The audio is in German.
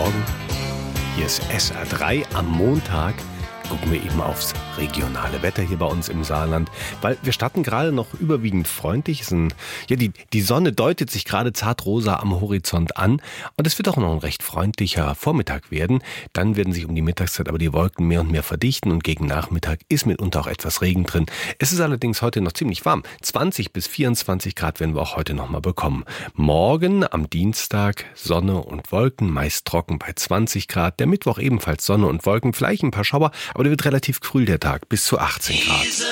Morgen. Hier ist SR3 am Montag. Gucken wir eben aufs regionale Wetter hier bei uns im Saarland, weil wir starten gerade noch überwiegend freundlich. Die Sonne deutet sich gerade zartrosa am Horizont an und es wird auch noch ein recht freundlicher Vormittag werden. Dann werden sich um die Mittagszeit aber die Wolken mehr und mehr verdichten und gegen Nachmittag ist mitunter auch etwas Regen drin. Es ist allerdings heute noch ziemlich warm. 20 bis 24 Grad werden wir auch heute noch mal bekommen. Morgen am Dienstag Sonne und Wolken, meist trocken bei 20 Grad. Der Mittwoch ebenfalls Sonne und Wolken, vielleicht ein paar Schauer, aber der wird relativ kühl der Tag, bis zu 18 Grad.